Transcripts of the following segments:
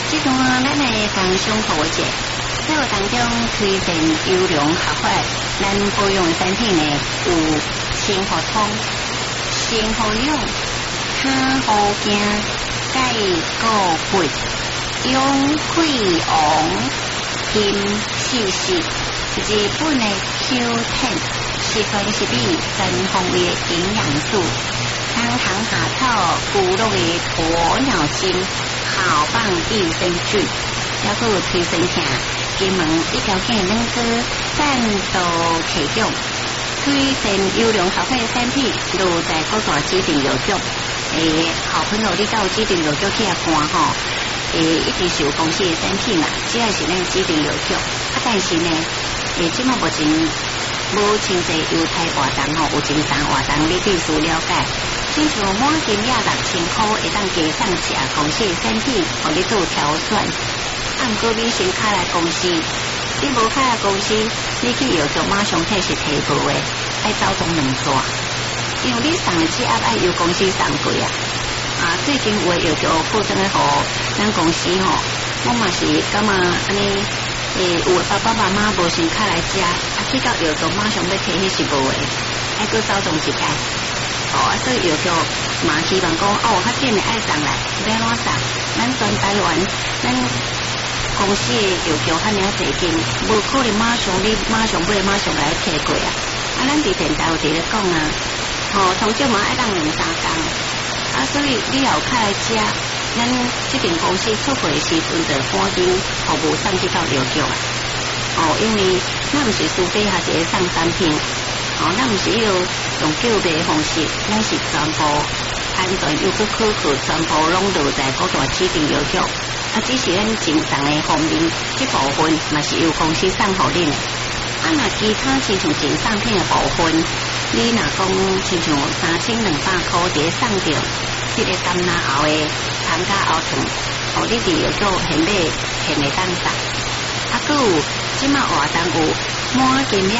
这段咱的工商服务节，在我当中推荐优良合法咱保养产品呢，有清和通、新和用、哈好镜、钙固骨、永溃王、金细细，日本的 Q10， 是分是比全方位的营养素，当糖下草、古鹿的鸵鸟精。好棒益生菌，还佫有推身疼，金门一条线两个赞助提供，推荐优良合法产品，都在各大指定药局。好朋友你到指定药局去看吼，一定是有公司的产品啦，只要是咱指定药局。但是呢，即马目前无真侪犹太活动吼，有真三活动，你必须了解。亲像满斤也6000块，会当加上食公司的产品，互你做挑选。按过你先开来公司，你无开来公司，你去药局马上摕是提无的，爱走动两抓，因为你送的只爱由公司送过啊。最近有的药局附赠的互咱公司吼，我嘛是感觉安尼，有的爸爸妈妈无先开来食，去到药局马上要摕迄是无的，爱搁走动一摆。所以药局嘛希望讲较紧的爱送来，要怎送？咱全台湾，咱公司的药局遐尔侪间，无可能马上买马上来摕过啊！咱伫电台有伫咧讲啊，通少嘛爱当2-3工啊，所以你要开来食，咱这间公司出货的时阵就赶紧服务送去到药局啊！因为咱毋是输给下一个送产品。咱毋是要用叫卖的方式，咱是全部安全又去科学，全部拢落在各大指定药局。只是咱正常的方面，这部分嘛是由公司送互恁的。若其他亲像前送品的部分，你若讲亲像3200块伫送着，这个甘拿后的糖加熬糖，你伫药局现袂当送。佫有即马活动有。满斤了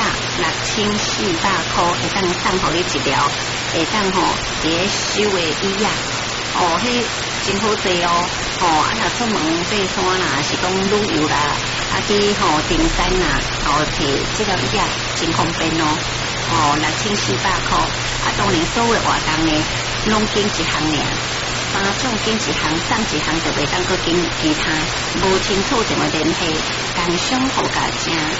6400块，会当送互你一条，会当伫咧收的椅啊，迄真好济哦，若出门爬山啦，是讲旅游啦，去登山啦，摕这条椅啊，真方便哦，6400块，当然所有的活动呢，拢拣一项尔。3种拣一项，送一项就袂当搁拣其他，无清楚怎么联系，工商服务正。